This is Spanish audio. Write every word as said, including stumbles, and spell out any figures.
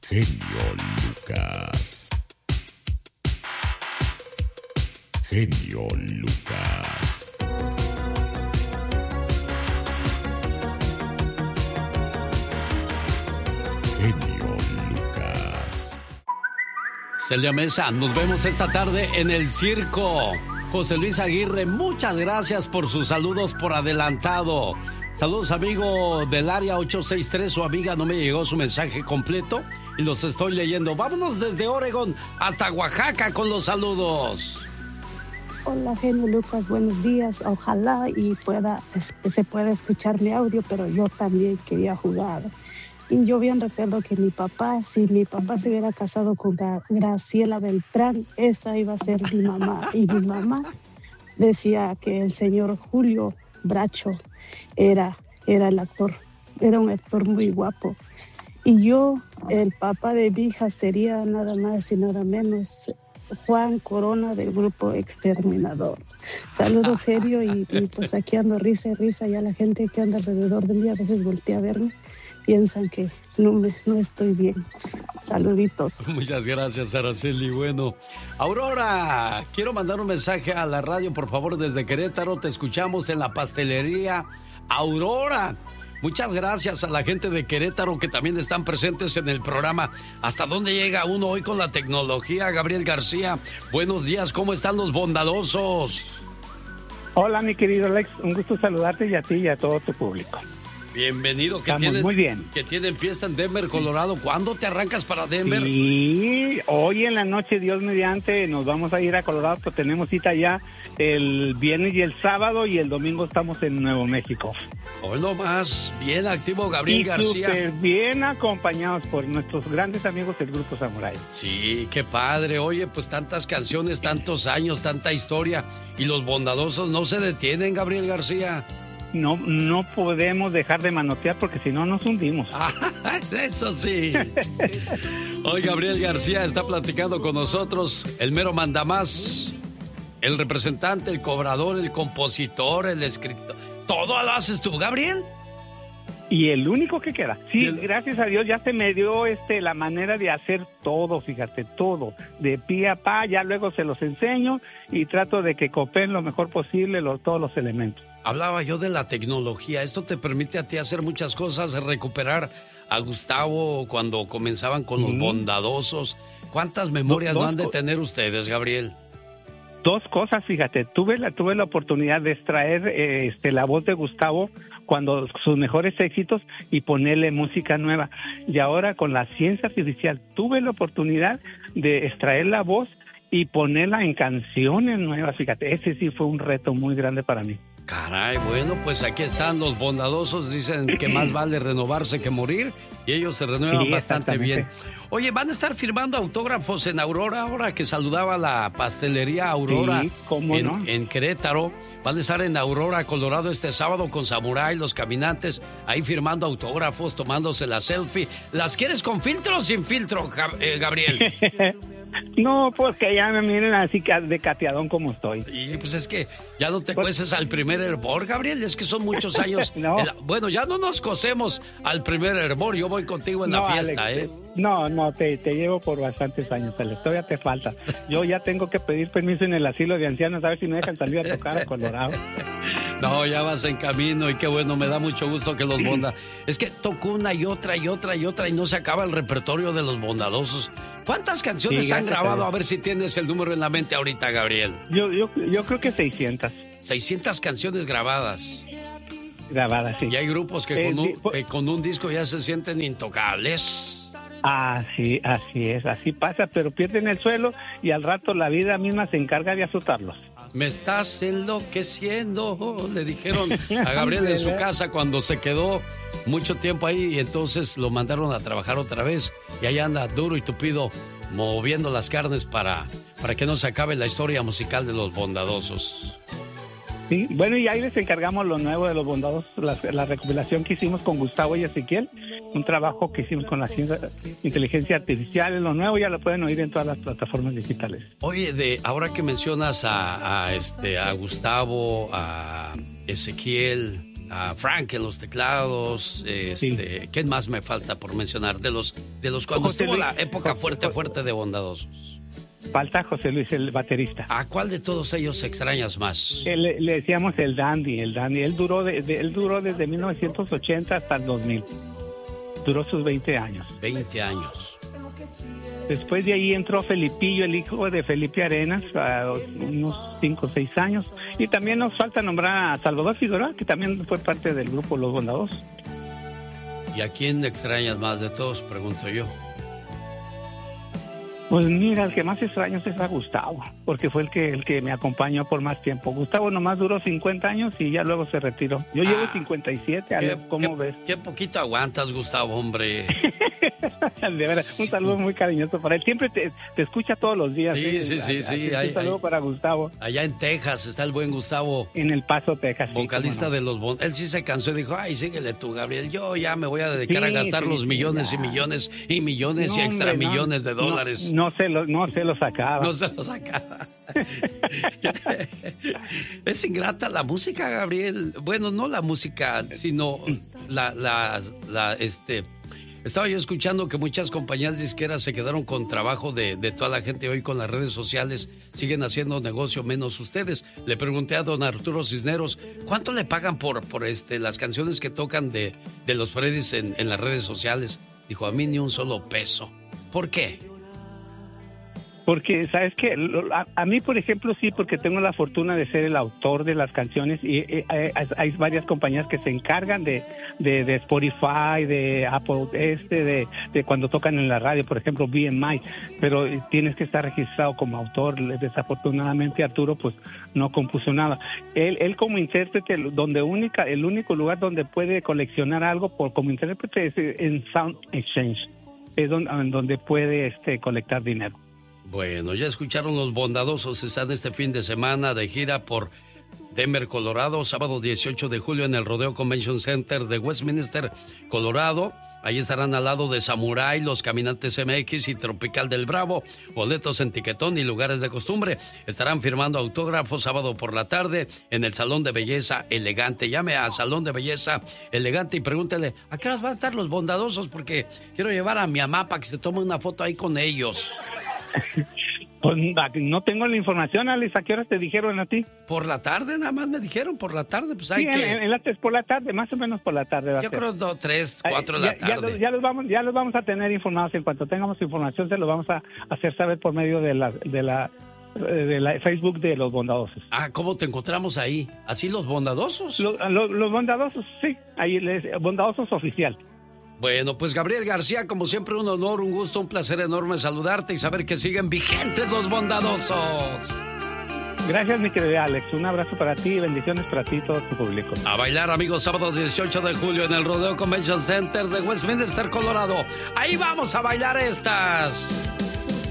Genio Lucas. Genio Lucas. Genio Lucas. Celia Mesa, nos vemos esta tarde en el circo. José Luis Aguirre, muchas gracias por sus saludos por adelantado. Saludos, amigo del área ocho seis tres, su amiga no me llegó su mensaje completo y los estoy leyendo. Vámonos desde Oregón hasta Oaxaca con los saludos. Hola, genio Lucas, buenos días. Ojalá y pueda, se pueda escuchar mi audio, pero yo también quería jugar. Y yo bien recuerdo que mi papá, si mi papá se hubiera casado con Graciela Beltrán, esa iba a ser mi mamá. Y mi mamá decía que el señor Julio Bracho era, era el actor, era un actor muy guapo. Y yo, el papá de mi hija sería nada más y nada menos Juan Corona del grupo Exterminador. Saludos, genio, y, y pues aquí ando risa y risa, ya la gente que anda alrededor de mí a veces voltea a verme, piensan que no, me, no estoy bien. Saluditos. Muchas gracias, Araceli. Bueno, Aurora, quiero mandar un mensaje a la radio, por favor, desde Querétaro. Te escuchamos en la pastelería Aurora. Muchas gracias a la gente de Querétaro que también están presentes en el programa. ¿Hasta dónde llega uno hoy con la tecnología? Gabriel García, buenos días, ¿cómo están los bondadosos? Hola, mi querido Alex, un gusto saludarte y a ti y a todo tu público. Bienvenido, que Estamos tienen, muy bien. Que tienen fiesta en Denver, Colorado. ¿Cuándo te arrancas para Denver? Sí, hoy en la noche, Dios mediante, nos vamos a ir a Colorado, pero tenemos cita ya el viernes y el sábado, y el domingo estamos en Nuevo México. Hoy nomás, bien activo Gabriel y García. Súper bien acompañados por nuestros grandes amigos del Grupo Samurai. Sí, qué padre. Oye, pues tantas canciones, tantos años, tanta historia. Y los bondadosos no se detienen, Gabriel García. No, no podemos dejar de manotear porque si no nos hundimos. Ah, eso sí. Hoy Gabriel García está platicando con nosotros, el mero mandamás, el representante, el cobrador, el compositor, el escritor. ¿Todo lo haces tú, Gabriel? Y el único que queda. Sí, el... gracias a Dios ya se me dio este la manera de hacer todo, fíjate, todo, de pie a pa, ya luego se los enseño y trato de que cooperen lo mejor posible los, todos los elementos. Hablaba yo de la tecnología. Esto te permite a ti hacer muchas cosas, recuperar a Gustavo cuando comenzaban con los mm. bondadosos. ¿Cuántas memorias no han de tener ustedes, Gabriel? Dos cosas, fíjate. Tuve la tuve la oportunidad de extraer eh, este la voz de Gustavo cuando sus mejores éxitos y ponerle música nueva. Y ahora con la ciencia artificial tuve la oportunidad de extraer la voz y ponerla en canciones nuevas. Fíjate, ese sí fue un reto muy grande para mí. Caray, bueno, pues aquí están los bondadosos, dicen que más vale renovarse que morir, y ellos se renuevan sí, bastante bien. Oye, ¿van a estar firmando autógrafos en Aurora ahora que saludaba la pastelería Aurora sí, ¿cómo en, no? en Querétaro? Van a estar en Aurora, Colorado este sábado con Samurai, los caminantes, ahí firmando autógrafos, tomándose la selfie. ¿Las quieres con filtro o sin filtro, Gabriel? No, pues que ya me miren así de cateadón como estoy. Y pues es que ya no te pues... cueces al primer hervor, Gabriel, es que son muchos años. No. La... Bueno, ya no nos cosemos al primer hervor, yo voy contigo en no, la fiesta, Alex, ¿eh? No, no, te, te llevo por bastantes años, Alex, todavía te falta. Yo ya tengo que pedir permiso en el asilo de ancianos a ver si me dejan salir a tocar a Colorado. No, ya vas en camino y qué bueno, me da mucho gusto que los bonda... Es que toco una y otra y otra y otra y no se acaba el repertorio de los bondadosos. ¿Cuántas canciones sí, han grabado? A ver si tienes el número en la mente ahorita, Gabriel. Yo, yo, yo creo que seiscientas. seiscientas canciones grabadas. Grabadas, sí. Y hay grupos que, eh, con, un, que con un disco ya se sienten intocables. Así, así es, así pasa, pero pierden el suelo y al rato la vida misma se encarga de azotarlos. Me estás enloqueciendo, le dijeron a Gabriel en su casa cuando se quedó mucho tiempo ahí y entonces lo mandaron a trabajar otra vez y ahí anda duro y tupido moviendo las carnes para, para que no se acabe la historia musical de los bondadosos. Sí, bueno, y ahí les encargamos lo nuevo de los bondadosos, la, la recopilación que hicimos con Gustavo y Ezequiel, un trabajo que hicimos con la ciencia, inteligencia artificial, lo nuevo ya lo pueden oír en todas las plataformas digitales. Oye, de ahora que mencionas a, a este a Gustavo, a Ezequiel, a Frank en los teclados, este, sí. ¿Quién más me falta por mencionar? De los, de los cuando José estuvo Luis, la época José, fuerte, José, fuerte de Bondadosos. Falta José Luis, el baterista. ¿A cuál de todos ellos extrañas más? Eh, le, le decíamos el Dandy, el Dandy. Él duró, de, de, él duró desde mil novecientos ochenta hasta el dos mil. Duró sus veinte años. veinte años. Después de ahí entró Felipillo, el hijo de Felipe Arenas, a unos cinco o seis años. Y también nos falta nombrar a Salvador Figueroa, que también fue parte del grupo Los Bondadosos. ¿Y a quién extrañas más de todos? Pregunto yo. Pues mira, el que más extraño es a Gustavo, porque fue el que el que me acompañó por más tiempo. Gustavo nomás duró cincuenta años y ya luego se retiró. Yo ah, llevo cincuenta y siete, Alex, ¿cómo qué, ves? Qué poquito aguantas, Gustavo, hombre. De veras, un saludo muy cariñoso para él. Siempre te, te escucha todos los días. Sí, ¿eh? sí, sí, sí. Un saludo hay, para Gustavo. Allá en Texas está el buen Gustavo. En El Paso, Texas. Vocalista sí, de los Bon... Él sí se cansó y dijo, ay, síguele tú, Gabriel. Yo ya me voy a dedicar sí, a gastar sí, los millones sí, y millones y millones no, y extra hombre, millones no, de dólares. No, no se lo, no se lo sacaba. No se lo sacaba. Es ingrata la música, Gabriel. Bueno, no la música, sino la, la, la, este... Estaba yo escuchando que muchas compañías disqueras se quedaron con trabajo de, de toda la gente hoy con las redes sociales. Siguen haciendo negocio menos ustedes. Le pregunté a don Arturo Cisneros, ¿cuánto le pagan por, por este, las canciones que tocan de, de los Freddys en, en las redes sociales? Dijo, a mí ni un solo peso. ¿Por qué? Porque, ¿sabes qué? A, a mí, por ejemplo, sí, porque tengo la fortuna de ser el autor de las canciones y eh, hay, hay varias compañías que se encargan de, de, de Spotify, de Apple, este, de, de cuando tocan en la radio, por ejemplo, B M I, pero tienes que estar registrado como autor. Desafortunadamente, Arturo, pues, no compuso nada. Él, él como intérprete, donde única, el único lugar donde puede coleccionar algo por como intérprete es en Sound Exchange, es donde, donde puede este, colectar dinero. Bueno, ya escucharon los Bondadosos, están este fin de semana de gira por Denver, Colorado, sábado dieciocho de julio en el Rodeo Convention Center de Westminster, Colorado. Ahí estarán al lado de Samurai, Los Caminantes M X y Tropical del Bravo. Boletos en Tiquetón y lugares de costumbre. Estarán firmando autógrafos sábado por la tarde en el Salón de Belleza Elegante. Llame a Salón de Belleza Elegante y pregúntele, ¿a qué horas van a estar los Bondadosos? Porque quiero llevar a mi mamá para que se tome una foto ahí con ellos. Pues no tengo la información, Alex. ¿A qué horas te dijeron a ti? Por la tarde, nada más me dijeron, por la tarde. Pues hay sí, que... en, en la, por la tarde, más o menos por la tarde. Yo creo dos, tres, cuatro de la ya, tarde. Ya, ya, los vamos, ya los vamos a tener informados. En cuanto tengamos información, se los vamos a hacer saber por medio de la, de la, de la Facebook de Los Bondadosos. Ah, ¿cómo te encontramos ahí? ¿Así Los Bondadosos? Lo, lo, los Bondadosos, sí. Ahí les, Bondadosos Oficial. Bueno, pues Gabriel García, como siempre, un honor, un gusto, un placer enorme saludarte y saber que siguen vigentes los Bondadosos. Gracias, mi querido Alex. Un abrazo para ti y bendiciones para ti y todo tu público. A bailar, amigos, sábado dieciocho de julio en el Rodeo Convention Center de Westminster, Colorado. Ahí vamos a bailar estas.